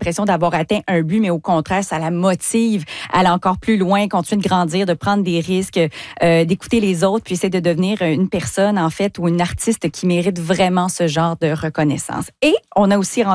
l'impression d'avoir atteint un but, mais au contraire, ça la motive à aller encore plus loin, continuer de grandir, de prendre des risques, d'écouter les autres, puis essayer de devenir une personne, en fait, ou une artiste qui mérite vraiment ce genre de reconnaissance. Et on a aussi